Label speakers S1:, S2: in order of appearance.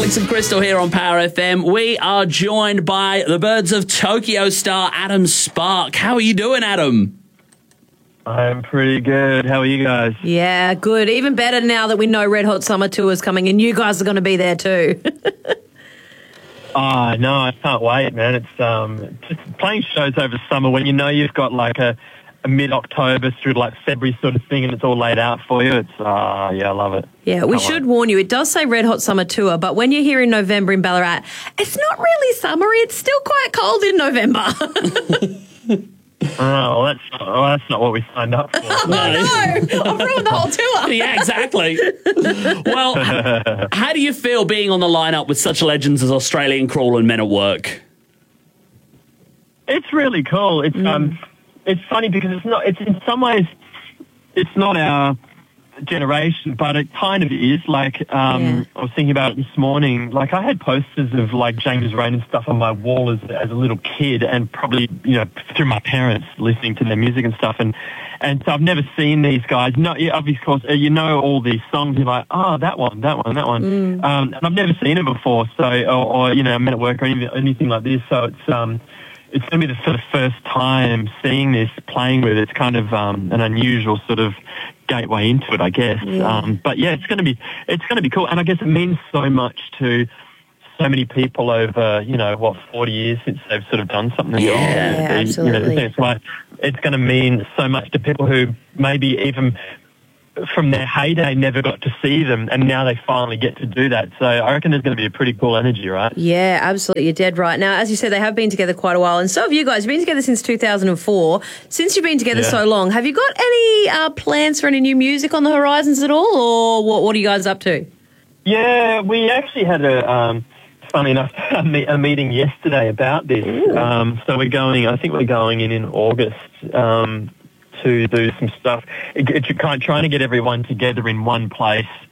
S1: Alex and Crystal here on Power FM. We are joined by the Birds of Tokyo star Adam Spark. How are you doing, Adam?
S2: I'm pretty good. How are you guys?
S3: Yeah, good. Even better now that we know Red Hot Summer Tour is coming and you guys are going to be there too.
S2: Oh, no, I can't wait, man. It's just playing shows over summer when you know you've got like a mid-October through like February sort of thing and it's all laid out for you. It's, yeah, I love it.
S3: Yeah, we should warn you, it does say Red Hot Summer Tour, but when you're here in November in Ballarat, it's not really summery. It's still quite cold in November.
S2: Oh, that's not what we signed up for.
S3: No, I've ruined the whole tour.
S1: Yeah, exactly. Well, how do you feel being on the lineup with such legends as Australian Crawl and Men at Work?
S2: It's really cool. It's funny because it's in some ways it's not our generation, but it kind of is. Like I was thinking about it this morning. Like I had posters of like James Rain and stuff on my wall as a little kid, and probably through my parents listening to their music and stuff. And so I've never seen these guys. No, yeah, of course, all these songs. You're like, oh, that one. And I've never seen it before. So or Men at Work or anything like this. So it's going to be the first time seeing this, playing with it. It's kind of an unusual sort of gateway into it, I guess.
S3: Yeah.
S2: But yeah, it's going to be cool, and I guess it means so much to so many people over 40 years since they've sort of done something.
S3: Absolutely.
S2: It's going to mean so much to people who maybe even from their heyday never got to see them, and now they finally get to do that. So I reckon there's going to be a pretty cool energy, right?
S3: Yeah, absolutely. You're dead right. Now, as you said, they have been together quite a while, and so have you guys. You've been together since 2004. Since you've been together so long, have you got any plans for any new music on the horizons at all, or what are you guys up to?
S2: Yeah, we actually had funny enough, a meeting yesterday about this. So I think we're going in August, to do some stuff. It's kind of trying to get everyone together in one place